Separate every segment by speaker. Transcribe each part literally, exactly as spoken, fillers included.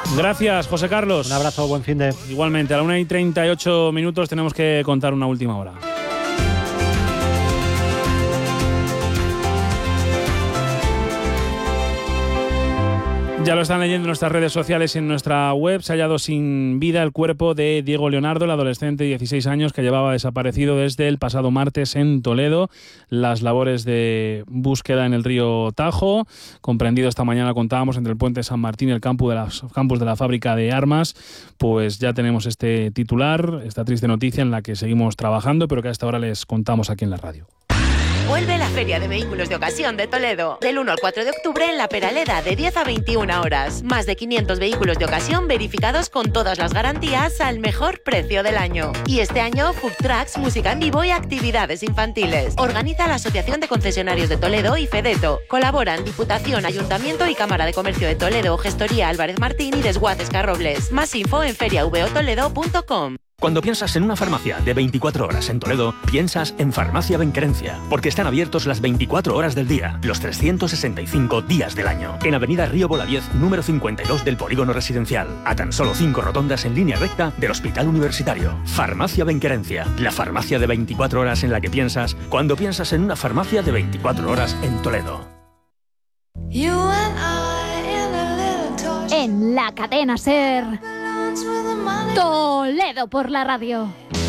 Speaker 1: Gracias, José Carlos.
Speaker 2: Un abrazo, buen fin de...
Speaker 1: Igualmente, a la una y treinta y ocho minutos tenemos que contar una última hora. Ya lo están leyendo en nuestras redes sociales y en nuestra web. Se ha hallado sin vida el cuerpo de Diego Leonardo, el adolescente de dieciséis años que llevaba desaparecido desde el pasado martes en Toledo. Las labores de búsqueda en el río Tajo, comprendido esta mañana, contábamos, entre el puente San Martín y el campus de, las, campus de la fábrica de armas. Pues ya tenemos este titular, esta triste noticia en la que seguimos trabajando, pero que a esta hora les contamos aquí en la radio.
Speaker 3: Vuelve la Feria de Vehículos de Ocasión de Toledo. Del uno al cuatro de octubre en La Peraleda, de diez a veintiuna horas. Más de quinientos vehículos de ocasión verificados con todas las garantías al mejor precio del año. Y este año, food trucks, música en vivo y actividades infantiles. Organiza la Asociación de Concesionarios de Toledo y Fedeto. Colaboran Diputación, Ayuntamiento y Cámara de Comercio de Toledo, Gestoría Álvarez Martín y Desguaces Carrobles. Más info en feria v o toledo punto com.
Speaker 4: Cuando piensas en una farmacia de veinticuatro horas en Toledo, piensas en Farmacia Benquerencia, porque están abiertos las veinticuatro horas del día, los trescientos sesenta y cinco días del año. En Avenida Río Bolaviez, número cincuenta y dos del Polígono Residencial, a tan solo cinco rotondas en línea recta del Hospital Universitario. Farmacia Benquerencia, la farmacia de veinticuatro horas en la que piensas cuando piensas en una farmacia de veinticuatro horas en Toledo.
Speaker 5: En la cadena SER, Toledo por la radio.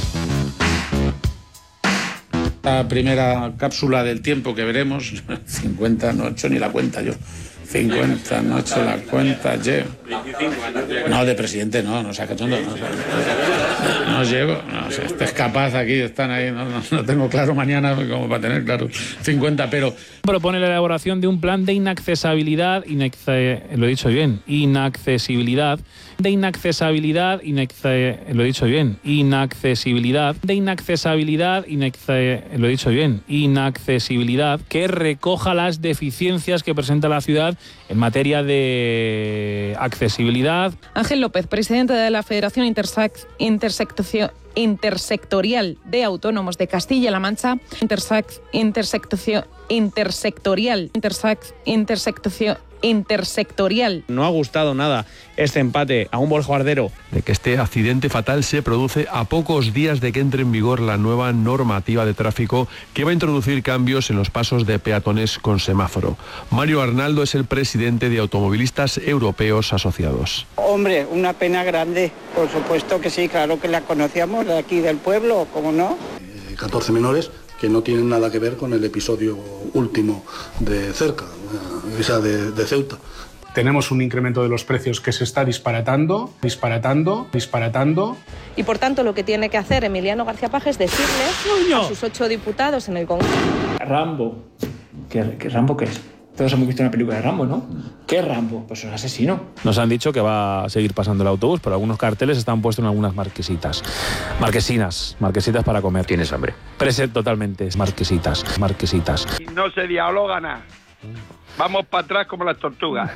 Speaker 6: La primera cápsula del tiempo que veremos, cincuenta, no he hecho ni la cuenta yo. cincuenta, no he hecho la cuenta yo. No, de presidente no, no sea cachondo. No, no, no llego, no sé, este es capaz aquí, están ahí, no, no, no tengo claro mañana como para tener claro cincuenta, pero...
Speaker 1: Propone la elaboración de un plan de inaccesibilidad, inacce, lo he dicho bien, inaccesibilidad, de inaccesibilidad, inacce, lo he dicho bien, inaccesibilidad, de inaccesibilidad, inacce, lo he dicho bien, inaccesibilidad, que recoja las deficiencias que presenta la ciudad en materia de accesibilidad.
Speaker 7: Ángel López, presidente de la Federación Intersec- Intersectación Intersectorial de Autónomos de Castilla-La Mancha, Intersec- Intersectación Intersectorial, Intersec- Intersectación Intersectorial.
Speaker 8: No ha gustado nada este empate a un bombardero.
Speaker 9: De que este accidente fatal se produce a pocos días de que entre en vigor la nueva normativa de tráfico que va a introducir cambios en los pasos de peatones con semáforo. Mario Arnaldo es el presidente de Automovilistas Europeos Asociados.
Speaker 10: Hombre, una pena grande, por supuesto que sí, claro que la conocíamos de aquí del pueblo, ¿cómo no?
Speaker 11: Eh, catorce menores que no tienen nada que ver con el episodio último de cerca, esa de, de Ceuta.
Speaker 12: Tenemos un incremento de los precios que se está disparatando, disparatando, disparatando.
Speaker 7: Y por tanto lo que tiene que hacer Emiliano García Paje es decirle ¡Uño! a sus ocho diputados en el Congreso.
Speaker 13: Rambo. ¿Qué, qué Rambo qué es? Todos hemos visto una película de Rambo, ¿no? ¿Qué es Rambo? Pues un asesino.
Speaker 1: Nos han dicho que va a seguir pasando el autobús, pero algunos carteles están puestos en algunas marquesitas. Marquesinas, marquesitas para comer.
Speaker 14: ¿Tienes hambre?
Speaker 1: Present totalmente, marquesitas, marquesitas.
Speaker 15: No se dialoga nada. Vamos para atrás como las tortugas.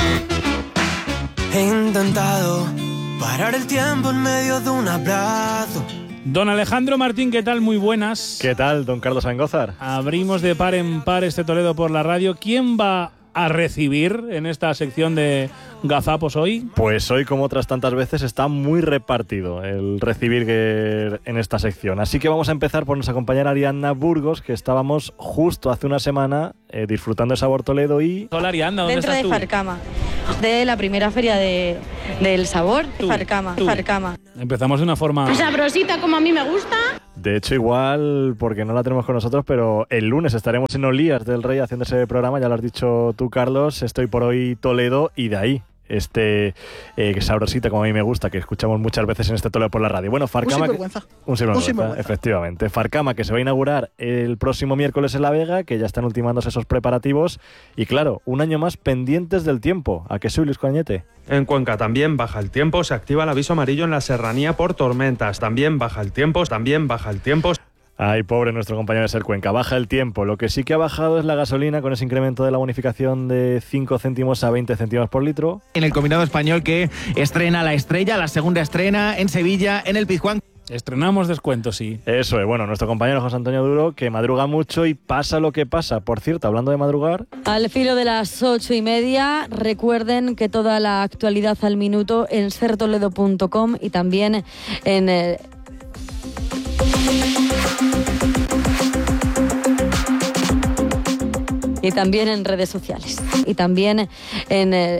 Speaker 16: He intentado parar el tiempo en medio de un abrazo.
Speaker 1: Don Alejandro Martín, ¿qué tal? Muy buenas.
Speaker 2: ¿Qué tal, don Carlos Angózar?
Speaker 1: Abrimos de par en par este Toledo por la radio. ¿Quién va a recibir en esta sección de gazapos hoy?
Speaker 2: Pues hoy, como otras tantas veces, está muy repartido el recibir en esta sección. Así que vamos a empezar por nuestra compañera Ariadna Burgos, que estábamos justo hace una semana eh, disfrutando de Sabor Toledo y...
Speaker 1: Hola Ariadna, ¿dónde
Speaker 17: Dentro
Speaker 1: estás
Speaker 17: de
Speaker 1: tú?
Speaker 17: Farcama, de la primera feria de, del sabor,
Speaker 1: Tú,
Speaker 17: Farcama,
Speaker 1: tú.
Speaker 17: Farcama.
Speaker 1: Empezamos de una forma...
Speaker 5: Sabrosita como a mí me gusta.
Speaker 2: De hecho, igual, porque no la tenemos con nosotros, pero el lunes estaremos en Olías del Rey haciendo ese programa, ya lo has dicho tú, Carlos. Estoy por hoy Toledo y de ahí este eh, sabrosita como a mí me gusta, que escuchamos muchas veces en este Toledo por la radio. Bueno, Farcama...
Speaker 18: Un sinvergüenza.
Speaker 2: Que, un sinvergüenza,
Speaker 18: un sinvergüenza.
Speaker 2: Efectivamente. Farcama, que se va a inaugurar el próximo miércoles en La Vega, que ya están ultimándose esos preparativos. Y claro, un año más pendientes del tiempo. ¿A qué soy, Luis Coañete?
Speaker 19: En Cuenca también baja el tiempo, se activa el aviso amarillo en la serranía por tormentas. También baja el tiempo, también baja el tiempo.
Speaker 2: Ay, pobre nuestro compañero de Ser Cuenca, baja el tiempo. Lo que sí que ha bajado es la gasolina con ese incremento de la bonificación de cinco céntimos a veinte céntimos por litro.
Speaker 20: En el combinado español que estrena La Estrella, la segunda estrena en Sevilla, en el Pizjuán.
Speaker 1: Estrenamos descuento, sí.
Speaker 2: Eso es, bueno, nuestro compañero José Antonio Duro, que madruga mucho y pasa lo que pasa. Por cierto, hablando de madrugar...
Speaker 17: Al filo de las ocho y media, recuerden que toda la actualidad al minuto en ser toledo punto com y también en... Eh, y también en redes sociales. Y también en... Eh,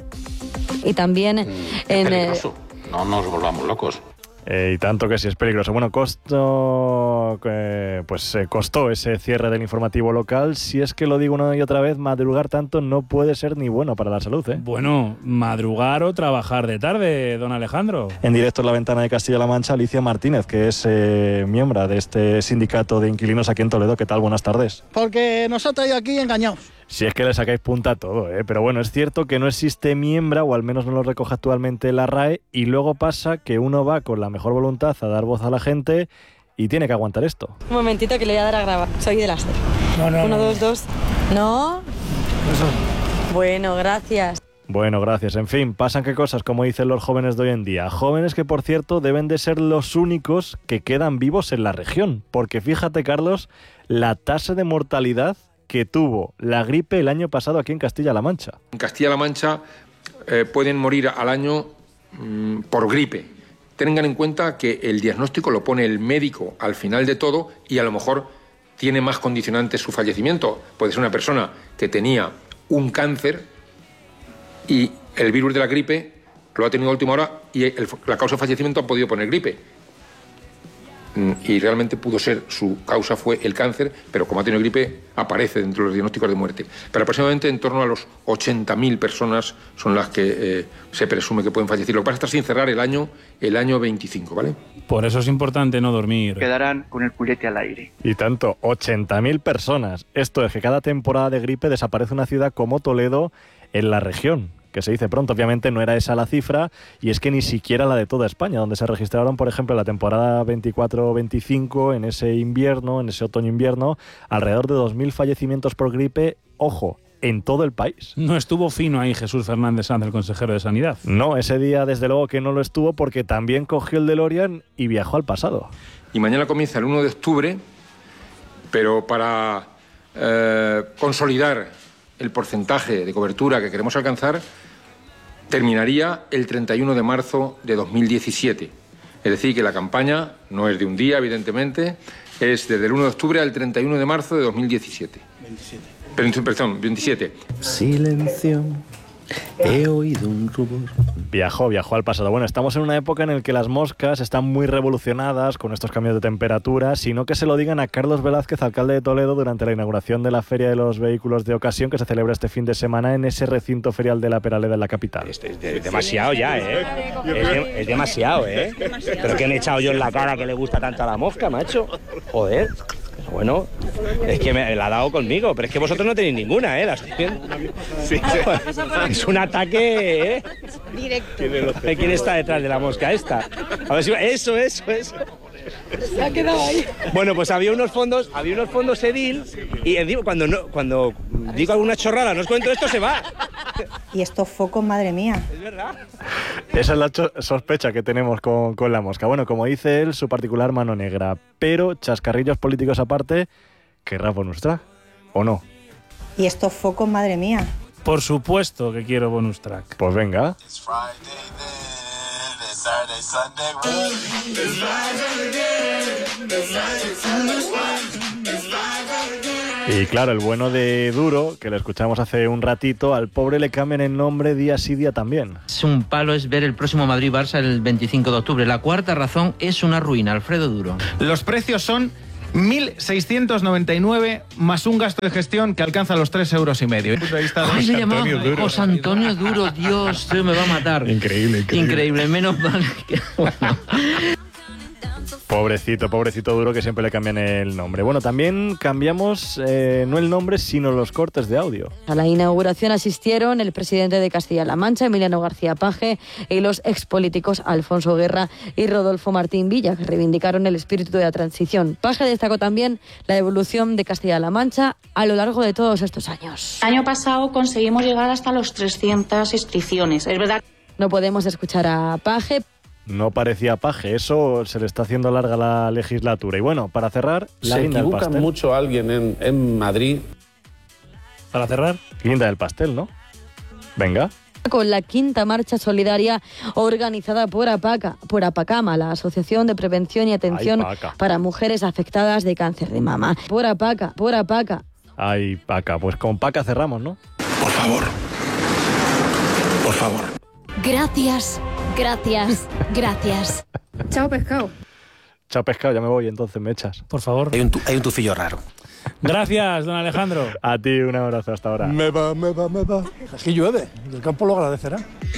Speaker 17: y también
Speaker 14: Es
Speaker 17: en...
Speaker 14: peligroso, no nos volvamos locos.
Speaker 2: Eh, y tanto que sí es peligroso. Bueno, costó, eh, pues eh, costó ese cierre del informativo local. Si es que lo digo una y otra vez, madrugar tanto no puede ser ni bueno para la salud, ¿eh?
Speaker 1: Bueno, madrugar o trabajar de tarde, don Alejandro.
Speaker 2: En directo en la ventana de Castilla-La Mancha, Alicia Martínez, que es eh, miembro de este sindicato de inquilinos aquí en Toledo. ¿Qué tal? Buenas tardes.
Speaker 18: Porque nos ha traído aquí engañados.
Speaker 2: Si es que le sacáis punta a todo, ¿eh? Pero bueno, es cierto que no existe miembro, o al menos no lo recoge actualmente la R A E, y luego pasa que uno va con la mejor voluntad a dar voz a la gente y tiene que aguantar esto.
Speaker 17: Un momentito que le voy a dar a grabar. Soy de Láser.
Speaker 18: No, no,
Speaker 17: Uno,
Speaker 18: no.
Speaker 17: dos, dos. ¿No?
Speaker 18: Eso.
Speaker 17: Bueno, gracias.
Speaker 2: Bueno, gracias. En fin, pasan qué cosas, como dicen los jóvenes de hoy en día. Jóvenes que, por cierto, deben de ser los únicos que quedan vivos en la región. Porque fíjate, Carlos, la tasa de mortalidad que tuvo la gripe el año pasado aquí en Castilla-La Mancha.
Speaker 20: En Castilla-La Mancha eh, pueden morir al año mmm, por gripe. Tengan en cuenta que el diagnóstico lo pone el médico al final de todo y a lo mejor tiene más condicionantes su fallecimiento. Puede ser una persona que tenía un cáncer y el virus de la gripe lo ha tenido a última hora y el, la causa de fallecimiento ha podido poner gripe. Y realmente pudo ser, su causa fue el cáncer, pero como ha tenido gripe, aparece dentro de los diagnósticos de muerte. Pero aproximadamente en torno a los ochenta mil personas son las que eh, se presume que pueden fallecer. Lo que pasa es que está sin cerrar el año, el año veinticinco, ¿vale?
Speaker 1: Por eso es importante no dormir.
Speaker 21: Quedarán con el culete al aire.
Speaker 2: Y tanto, ochenta mil personas. Esto es que cada temporada de gripe desaparece una ciudad como Toledo en la región. Que se dice pronto, obviamente no era esa la cifra, y es que ni siquiera la de toda España, donde se registraron, por ejemplo, la temporada veinticuatro veinticinco, en ese invierno, en ese otoño-invierno, alrededor de dos mil fallecimientos por gripe, ojo, en todo el país.
Speaker 1: No estuvo fino ahí Jesús Fernández Sanz, el consejero de Sanidad.
Speaker 2: No, ese día desde luego que no lo estuvo, porque también cogió el DeLorean y viajó al pasado.
Speaker 20: Y mañana comienza el uno de octubre, pero para eh, consolidar el porcentaje de cobertura que queremos alcanzar, terminaría el treinta y uno de marzo de dos mil diecisiete. Es decir, que la campaña no es de un día, evidentemente, es desde el uno de octubre al treinta y uno de marzo de dos mil diecisiete.
Speaker 18: veintisiete.
Speaker 20: Perdón, veintisiete.
Speaker 22: Silencio. He oído un rubor.
Speaker 2: Viajó, viajó al pasado. Bueno, estamos en una época en la que las moscas están muy revolucionadas con estos cambios de temperatura, sino que se lo digan a Carlos Velázquez, alcalde de Toledo, durante la inauguración de la Feria de los Vehículos de Ocasión que se celebra este fin de semana en ese recinto ferial de la Peraleda en la capital.
Speaker 23: Es, es, es demasiado ya, ¿eh? Es, de, es demasiado, ¿eh? Pero que me he echado yo en la cara que le gusta tanto a la mosca, macho. Joder. Bueno, es que me la ha dado conmigo, pero es que vosotros no tenéis ninguna, ¿eh? La estoy viendo. Sí, sí. Es un ataque, ¿eh?
Speaker 7: Directo.
Speaker 23: ¿Quién está detrás de la mosca esta? A ver si... Eso, eso, eso.
Speaker 7: Se ha quedado ahí.
Speaker 23: Bueno, pues había unos fondos, había unos fondos Edil y encima cuando no, cuando digo alguna chorrada, no os cuento esto, se va.
Speaker 24: Y estos focos, madre mía.
Speaker 23: Es verdad.
Speaker 2: Esa es la sospecha que tenemos con, con la mosca. Bueno, como dice él, su particular mano negra. Pero, chascarrillos políticos aparte, ¿querrá bonus track o no?
Speaker 24: Y estos focos, madre mía.
Speaker 1: Por supuesto que quiero bonus track.
Speaker 2: Pues venga. Y claro, el bueno de Duro, que le escuchamos hace un ratito, al pobre le cambian el nombre día sí día también.
Speaker 25: Es un palo es ver el próximo Madrid-Barça el veinticinco de octubre. La cuarta razón es una ruina. Alfredo Duro.
Speaker 26: Los precios son mil seiscientos noventa y nueve más un gasto de gestión que alcanza los tres euros y medio.
Speaker 25: Ay, le llamaba José Antonio Duro. Dios, tío, me va a matar.
Speaker 2: Increíble, increíble.
Speaker 25: Increíble, menos mal que... Bueno.
Speaker 2: Pobrecito, pobrecito Duro, que siempre le cambian el nombre. Bueno, también cambiamos eh, no el nombre, sino los cortes de audio.
Speaker 17: A la inauguración asistieron el presidente de Castilla-La Mancha, Emiliano García Paje, y los expolíticos Alfonso Guerra y Rodolfo Martín Villa, que reivindicaron el espíritu de la transición. Paje destacó también la evolución de Castilla-La Mancha a lo largo de todos estos años.
Speaker 27: El año pasado conseguimos llegar hasta los trescientas inscripciones. Es verdad.
Speaker 17: No podemos escuchar a Paje,
Speaker 2: No parecía Paje, eso se le está haciendo larga la legislatura. Y bueno, para cerrar, la
Speaker 3: Se
Speaker 2: guinda del
Speaker 3: equivoca
Speaker 2: pastel.
Speaker 3: mucho alguien en, en Madrid.
Speaker 1: Para cerrar,
Speaker 2: guinda del pastel, ¿no? Venga.
Speaker 17: Con la quinta marcha solidaria organizada por APACA, por APACAMA, la Asociación de Prevención y Atención
Speaker 2: Ay, Paca.
Speaker 17: para Mujeres Afectadas de Cáncer de Mama. Por APACA, por APACA.
Speaker 2: Ay, Paca, pues con Paca cerramos, ¿no?
Speaker 3: Por favor. Por favor.
Speaker 5: Gracias, gracias, gracias. Chao, pescado.
Speaker 2: Chao, pescado, ya me voy, entonces me echas.
Speaker 1: por favor.
Speaker 3: Hay un, tu- hay un tufillo raro.
Speaker 1: Gracias, don Alejandro.
Speaker 2: A ti, un abrazo hasta ahora.
Speaker 18: Me va, me va, me va. Aquí llueve, y el campo lo agradecerá.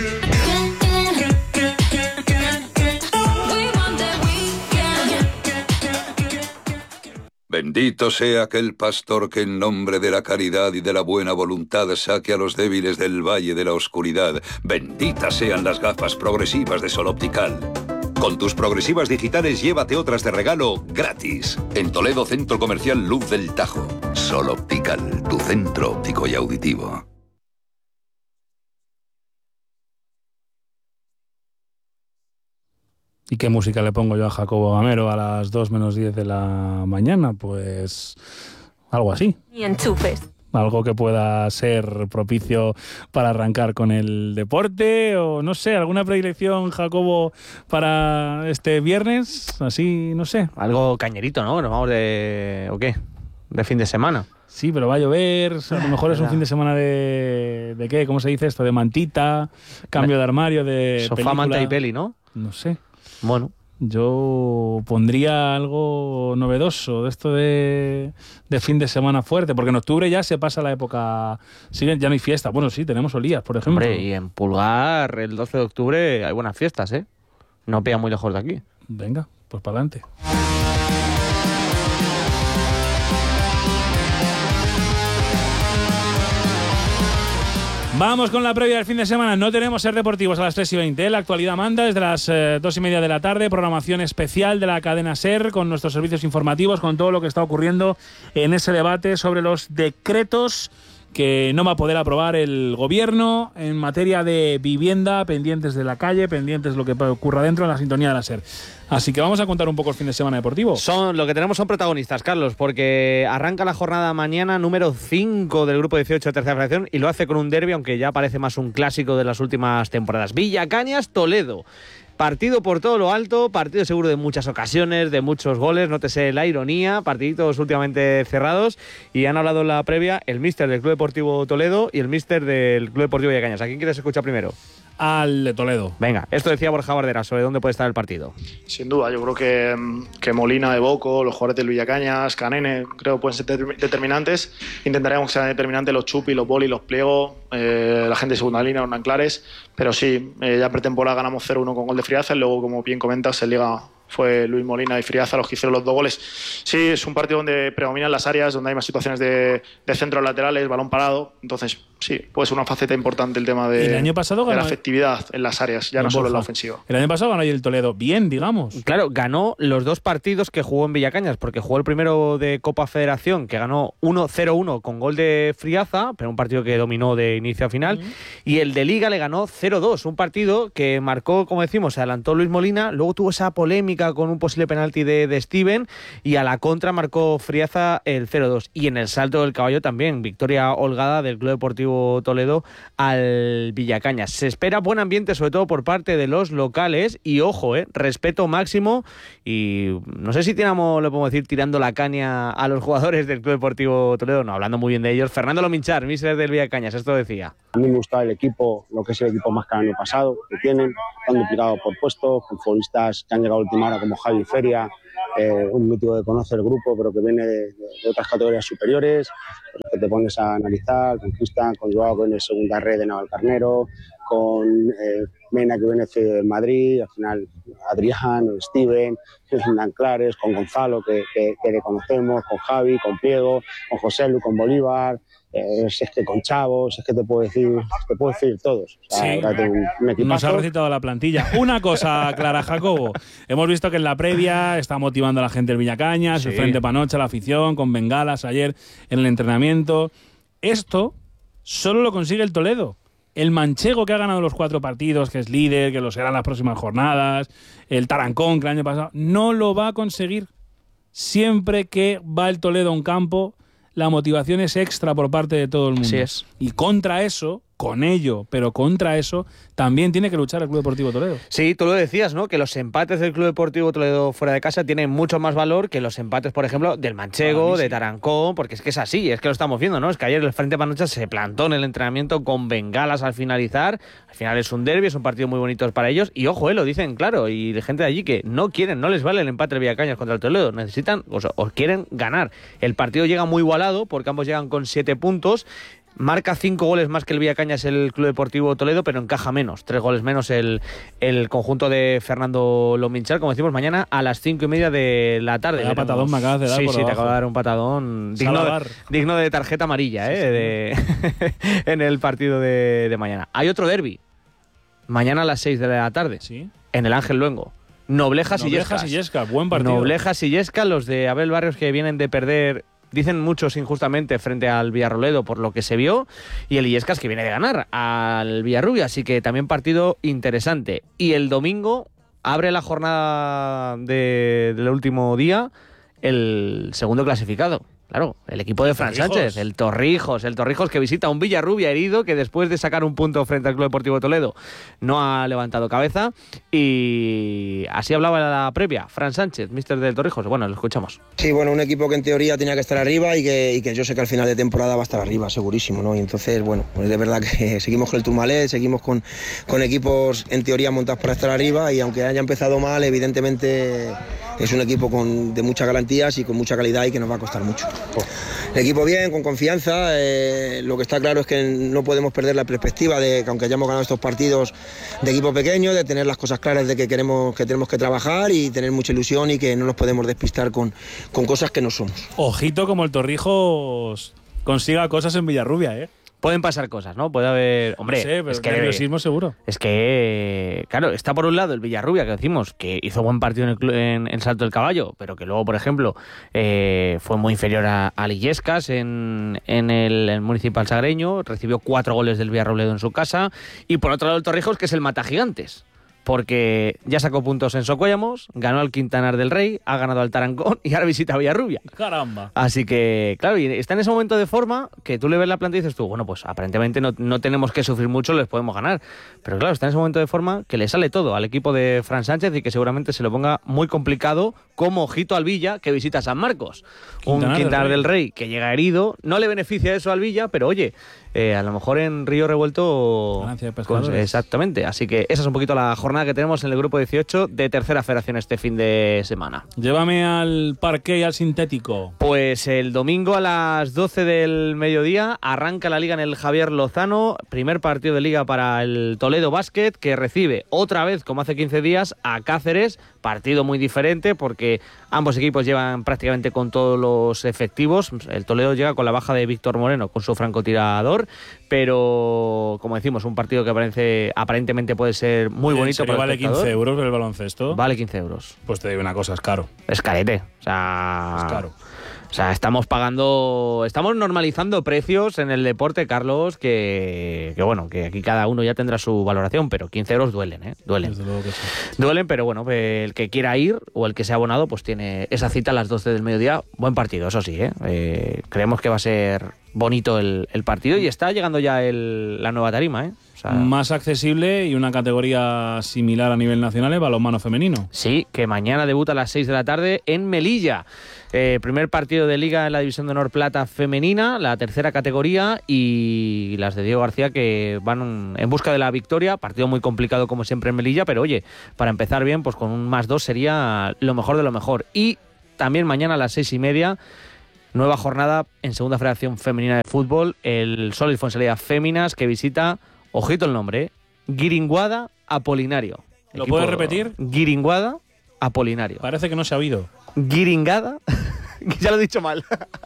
Speaker 4: Bendito sea aquel pastor que en nombre de la caridad y de la buena voluntad saque a los débiles del valle de la oscuridad. Benditas sean las gafas progresivas de Sol Optical. Con tus progresivas digitales llévate otras de regalo gratis. En Toledo, Centro Comercial Luz del Tajo. Sol Optical, tu centro óptico y auditivo.
Speaker 1: ¿Y qué música le pongo yo a Jacobo Gamero a las dos menos diez de la mañana? Pues algo así.
Speaker 5: Y enchufes.
Speaker 1: Algo que pueda ser propicio para arrancar con el deporte o no sé, alguna predilección, Jacobo, para este viernes, así, no sé.
Speaker 6: Algo cañerito, ¿no? Nos vamos de... ¿o qué? De fin de semana.
Speaker 1: Sí, pero va a llover, a lo mejor es un fin de semana de... ¿de qué? ¿Cómo se dice esto? De mantita, cambio de armario, de
Speaker 6: Sofá,
Speaker 1: película.
Speaker 6: manta y peli, ¿no?
Speaker 1: No sé.
Speaker 6: Bueno.
Speaker 1: Yo pondría algo novedoso de esto de, de fin de semana fuerte, porque en octubre ya se pasa la época, sigue, ya no hay fiesta. Bueno, sí, tenemos Olías, por ejemplo.
Speaker 6: Hombre, y en Pulgar, el doce de octubre, hay buenas fiestas, ¿eh? No pilla muy lejos de aquí.
Speaker 1: Venga, pues para adelante. Vamos con la previa del fin de semana. No tenemos Ser Deportivos a las tres y veinte. La actualidad manda desde las eh, dos y media de la tarde. Programación especial de la cadena Ser con nuestros servicios informativos, con todo lo que está ocurriendo en ese debate sobre los decretos que no va a poder aprobar el gobierno en materia de vivienda, pendientes de la calle, pendientes de lo que ocurra dentro en la sintonía de la Ser. Así que vamos a contar un poco el fin de semana deportivo.
Speaker 6: Son, lo que tenemos son protagonistas, Carlos, porque arranca la jornada mañana número cinco del grupo dieciocho de tercera federación y lo hace con un derbi, aunque ya parece más un clásico de las últimas temporadas. Villacañas, Toledo. Partido por todo lo alto, partido seguro de muchas ocasiones, de muchos goles, nótese la ironía, partiditos últimamente cerrados, y han hablado en la previa el míster del Club Deportivo Toledo y el míster del Club Deportivo Villacañas. ¿A quién quieres escuchar primero?
Speaker 1: Al de Toledo.
Speaker 6: Venga, esto decía Borja Bardera sobre dónde puede estar el partido.
Speaker 8: Sin duda, yo creo que, que Molina de Boco, los jugadores del Villacañas, Canene, creo que pueden ser determinantes. Intentaremos que sean determinantes los Chupi, los Boli, los Pliego, eh, la gente de segunda línea, los Nanclares. Pero sí, eh, ya pretemporada ganamos cero uno con gol de Friaza y luego, como bien comentas, en Liga fue Luis Molina y Friaza los que hicieron los dos goles. Sí, es un partido donde predominan las áreas, donde hay más situaciones de, de centros laterales, balón parado. Entonces, sí, puede ser una faceta importante el tema de,
Speaker 1: el año pasado
Speaker 8: de
Speaker 1: ganó,
Speaker 8: la efectividad en las áreas, ya no solo en la ofensiva.
Speaker 1: El año pasado ganó ahí el Toledo bien, digamos.
Speaker 6: Claro, ganó los dos partidos que jugó en Villacañas, porque jugó el primero de Copa Federación, que ganó uno cero uno con gol de Friaza, pero un partido que dominó de inicio a final, uh-huh. y el de Liga le ganó cero dos, un partido que marcó, como decimos, se adelantó Luis Molina, luego tuvo esa polémica con un posible penalti de, de Steven, y a la contra marcó Friaza el cero dos. Y en el salto del caballo también, victoria holgada del Club Deportivo Toledo al Villacañas. Se espera buen ambiente, sobre todo por parte de los locales, y ojo, eh, respeto máximo, y no sé si tiramos, lo podemos decir, tirando la caña a los jugadores del Club Deportivo Toledo, no, hablando muy bien de ellos. Fernando Lominchar, míster del Villacañas, esto decía.
Speaker 9: A mí me gusta el equipo, lo que es el equipo más que el año pasado, que tienen, están duplicados por puestos, con futbolistas que han llegado a última hora como Javi Feria, eh, un mítico que conoce el grupo, pero que viene de, de, de otras categorías superiores, que te pones a analizar, con Cristian, con Joao, que viene de segunda red de Navalcarnero, con eh, Mena, que viene de Madrid, al final Adrián, Steven, Nanclares, con Gonzalo, que, que, que le conocemos, con Javi, con Pliego, con José Lu, con Bolívar, eh, si es que con Chavos, es que te puedo decir, te puedo decir todos. O sea,
Speaker 1: sí,
Speaker 9: un, un
Speaker 1: nos ha recitado la plantilla. Una cosa clara, Jacobo, hemos visto que en la previa está motivando a la gente del Villacañas, sí. el Frente Panocha, la afición, con bengalas ayer en el entrenamiento. Esto solo lo consigue el Toledo. El manchego, que ha ganado los cuatro partidos, que es líder, que lo será en las próximas jornadas, el Tarancón, que el año pasado, no lo va a conseguir. Siempre que va el Toledo a un campo, la motivación es extra por parte de todo el mundo.
Speaker 6: Así es.
Speaker 1: Y contra eso, con ello, pero contra eso, también tiene que luchar el Club Deportivo Toledo.
Speaker 6: Sí, tú lo decías, ¿no? Que los empates del Club Deportivo Toledo fuera de casa tienen mucho más valor que los empates, por ejemplo, del Manchego, sí. de Tarancón, porque es que es así, es que lo estamos viendo, ¿no? Es que ayer el Frente Panocha se plantó en el entrenamiento con bengalas al finalizar. Al final es un derbi, es un partido muy bonito para ellos. Y ojo, eh, lo dicen claro, y de gente de allí que no quieren, no les vale el empate del Villacañas contra el Toledo. Necesitan, o, sea, o quieren ganar. El partido llega muy igualado, porque ambos llegan con siete puntos. Marca cinco goles más que el Villacañas el Club Deportivo Toledo, pero encaja menos, tres goles menos el, el conjunto de Fernando Lominchar, como decimos, mañana a las cinco y media de la tarde.
Speaker 1: Un patadón me acabas de dar.
Speaker 6: Sí,
Speaker 1: por
Speaker 6: sí,
Speaker 1: abajo.
Speaker 6: te acabo de dar un patadón digno de, digno de tarjeta amarilla, sí, eh, sí. de, en el partido de, de mañana. Hay otro derbi, mañana a las seis de la tarde,
Speaker 1: ¿sí?
Speaker 6: En el Ángel Luengo. Noblejas,
Speaker 1: Noblejas
Speaker 6: y Illescas.
Speaker 1: y Illescas, buen partido.
Speaker 6: Noblejas y Illescas, los de Abel Barrios, que vienen de perder, dicen muchos injustamente, frente al Villarroledo por lo que se vio, y el Illescas, que viene de ganar al Villarrubia, así que también partido interesante. Y el domingo abre la jornada de, del último día el segundo clasificado. Claro, el equipo de Fran Sánchez, el Torrijos, el Torrijos que visita a un Villarrubia herido, que después de sacar un punto frente al Club Deportivo Toledo no ha levantado cabeza, y así hablaba en la previa Fran Sánchez, míster del Torrijos. Bueno, lo escuchamos.
Speaker 10: Sí, bueno, un equipo que en teoría tenía que estar arriba y que, y que yo sé que al final de temporada va a estar arriba, segurísimo, ¿no? Y entonces, bueno, pues de verdad que seguimos con el Turmalet, seguimos con, con equipos en teoría montados para estar arriba, y aunque haya empezado mal, evidentemente es un equipo con, de muchas garantías y con mucha calidad, y que nos va a costar mucho. El equipo bien, con confianza, eh, lo que está claro es que no podemos perder la perspectiva de que aunque hayamos ganado estos partidos de equipo pequeño, de tener las cosas claras de que queremos que tenemos que trabajar y tener mucha ilusión, y que no nos podemos despistar con, con cosas que no somos.
Speaker 1: Ojito como el Torrijos consiga cosas en Villarrubia, ¿eh?
Speaker 6: Pueden pasar cosas, ¿no? Puede haber... Hombre,
Speaker 1: no sé, pero
Speaker 6: es que
Speaker 1: nerviosismo seguro.
Speaker 6: Es que, claro, está por un lado el Villarrubia, que decimos que hizo buen partido en, el, en, en Salto del Caballo, pero que luego, por ejemplo, eh, fue muy inferior a, a Illescas en, en el, el Municipal Sagreño, recibió cuatro goles del Villarrobledo en su casa, y por otro lado el Torrijos, que es el Matagigantes, porque ya sacó puntos en Socuéllamos, ganó al Quintanar del Rey, ha ganado al Tarancón y ahora visita a Villarrubia.
Speaker 1: Caramba.
Speaker 6: Así que, claro, y está en ese momento de forma que tú le ves la planta y dices tú, bueno, pues aparentemente no, no tenemos que sufrir mucho, les podemos ganar. Pero claro, está en ese momento de forma que le sale todo al equipo de Fran Sánchez, y que seguramente se lo ponga muy complicado, como ojito al Villa, que visita a San Marcos.
Speaker 1: Quintanar
Speaker 6: Un Quintanar
Speaker 1: del
Speaker 6: del Rey que llega herido, no le beneficia eso al Villa, pero oye, eh, a lo mejor en Río Revuelto...
Speaker 1: Ganancia de pescadores.
Speaker 6: Con, exactamente, así que esa es un poquito la jornada que tenemos en el grupo dieciocho de Tercera Federación este fin de semana.
Speaker 1: Llévame al parque y al sintético.
Speaker 6: Pues el domingo a las doce del mediodía arranca la liga en el Javier Lozano, primer partido de liga para el Toledo Basket, que recibe otra vez, como hace quince días, a Cáceres, partido muy diferente porque ambos equipos llevan prácticamente con todos los efectivos. El Toledo llega con la baja de Víctor Moreno, con su francotirador, pero como decimos, un partido que aparece, aparentemente puede ser muy bonito.
Speaker 1: ¿Que vale quince euros el baloncesto?
Speaker 6: Vale quince euros.
Speaker 1: Pues te digo una cosa, es caro.
Speaker 6: Es carete. O sea,
Speaker 1: es caro.
Speaker 6: O sea, estamos pagando, estamos normalizando precios en el deporte, Carlos, que, que bueno, que aquí cada uno ya tendrá su valoración, pero quince euros duelen, ¿eh? Duelen.
Speaker 1: Desde luego que sí.
Speaker 6: Duelen, pero bueno, el que quiera ir o el que sea abonado, pues tiene esa cita a las doce del mediodía. Buen partido, eso sí, ¿eh? Eh, creemos que va a ser bonito el, el partido, y está llegando ya el, la nueva tarima, ¿eh? O sea,
Speaker 1: más accesible y una categoría similar a nivel nacional, el balonmano femenino.
Speaker 6: Sí, que mañana debuta a las seis de la tarde en Melilla. Eh, primer partido de liga en la División de Honor Plata femenina, la tercera categoría, y las de Diego García, que van en busca de la victoria. Partido muy complicado como siempre en Melilla, pero oye, para empezar bien, pues con un más dos sería lo mejor de lo mejor. Y también mañana a las seis y media, nueva jornada en Segunda Federación Femenina de Fútbol, el Sol y Fuensalida Féminas, que visita, ojito el nombre, ¿eh? Guiringuada Apolinario.
Speaker 1: ¿Lo puedes repetir?
Speaker 6: Guiringuada Apolinario.
Speaker 1: Parece que no se ha oído.
Speaker 6: Guiringada, ya lo he dicho mal.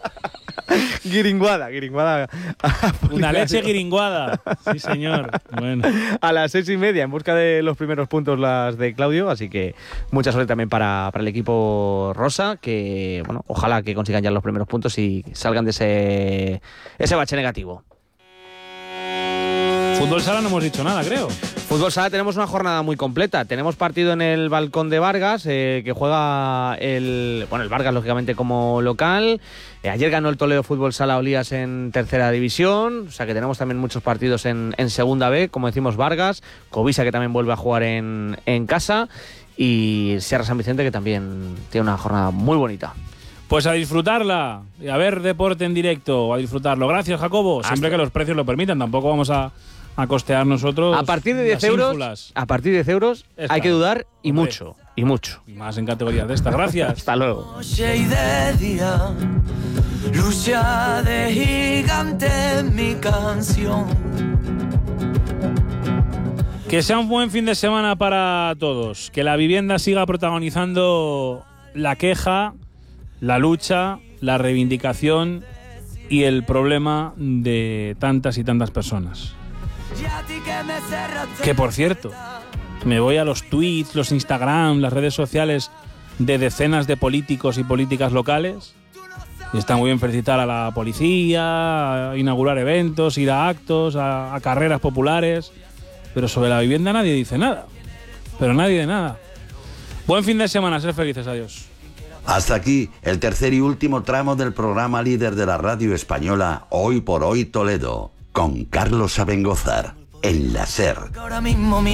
Speaker 6: Guiringuada, guiringuada.
Speaker 1: Una leche guiringuada. Sí, señor. Bueno.
Speaker 6: A las seis y media, en busca de los primeros puntos las de Claudio, así que mucha suerte también para, para el equipo rosa, que bueno, ojalá que consigan ya los primeros puntos y salgan de ese, ese bache negativo.
Speaker 1: Fútbol sala no hemos dicho nada, creo.
Speaker 6: Fútbol sala tenemos una jornada muy completa. Tenemos partido en el Balcón de Vargas, eh, que juega el, bueno, el Vargas, lógicamente, como local. Eh, ayer ganó el Toledo Fútbol Sala Olías en tercera división. O sea que tenemos también muchos partidos en, en segunda B, como decimos, Vargas. Covisa, que también vuelve a jugar en, en casa. Y Sierra San Vicente, que también tiene una jornada muy bonita.
Speaker 1: Pues a disfrutarla, y a ver deporte en directo, a disfrutarlo. Gracias, Jacobo. Hasta. Siempre que los precios lo permitan, tampoco vamos a, a costear nosotros.
Speaker 6: A partir de diez euros, ínfulas. a partir de diez euros Esta. hay que dudar y Hombre. mucho, y mucho.
Speaker 1: Y más en categorías de estas. Gracias.
Speaker 6: Hasta luego.
Speaker 11: Noche y de día, lucha de gigante mi canción.
Speaker 1: Que sea un buen fin de semana para todos. Que la vivienda siga protagonizando la queja, la lucha, la reivindicación y el problema de tantas y tantas personas. Que, por cierto, me voy a los tweets, los Instagram, las redes sociales de decenas de políticos y políticas locales. Y está muy bien felicitar a la policía, a inaugurar eventos, ir a actos, a, a carreras populares. Pero sobre la vivienda nadie dice nada. Pero nadie de nada. Buen fin de semana, ser felices, adiós.
Speaker 12: Hasta aquí el tercer y último tramo del programa líder de la radio española Hoy por Hoy Toledo, con Carlos Abengozar, en la SER.
Speaker 11: Ahora mismo mi